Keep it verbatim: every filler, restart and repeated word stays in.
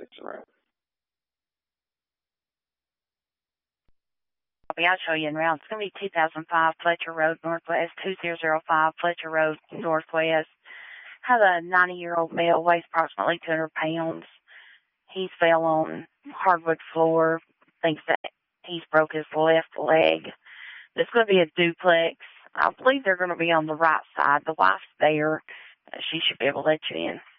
six around. I'll show you in round. It's going to be two thousand five Fletcher Road Northwest, two zero zero five Fletcher Road Northwest. Has a ninety-year-old male, weighs approximately two hundred pounds. He's fell on hardwood floor, thinks that he's broke his left leg. It's going to be a duplex. I believe they're going to be on the right side. The wife's there. She should be able to let you in.